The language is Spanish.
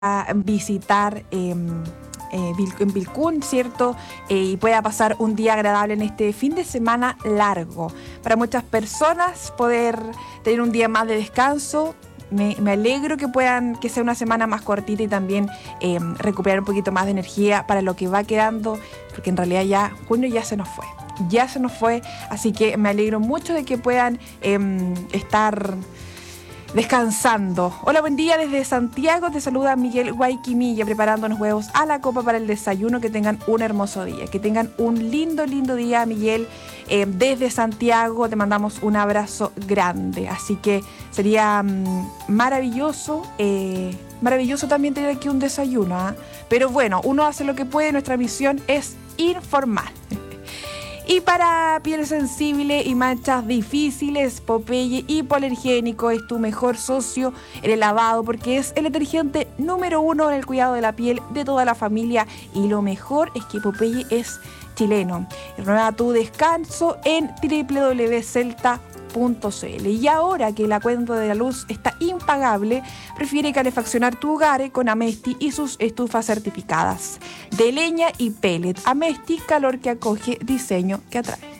a visitar en Vilcún, ¿cierto? Y pueda pasar un día agradable en este fin de semana largo. Para muchas personas poder tener un día más de descanso. Me alegro que sea una semana más cortita y también recuperar un poquito más de energía para lo que va quedando, porque en realidad ya junio ya se nos fue, así que me alegro mucho de que puedan estar descansando. Hola, buen día desde Santiago, te saluda Miguel Guayquimilla, preparando unos huevos a la copa para el desayuno. Que tengan un hermoso día, que tengan un lindo día, Miguel. Desde Santiago te mandamos un abrazo grande, así que sería maravilloso también tener aquí un desayuno, ¿eh? Pero bueno, uno hace lo que puede, nuestra misión es informar. Y para piel sensible y manchas difíciles, Popeye Hipoalergénico es tu mejor socio en el lavado, porque es el detergente número 1 en el cuidado de la piel de toda la familia. Y lo mejor es que Popeye es chileno. Renueva tu descanso en www.celta.cl. Y ahora que la cuenta de la luz está impagable, prefiere calefaccionar tu hogar con Amesti y sus estufas certificadas de leña y pellet. Amesti, calor que acoge, diseño que atrae.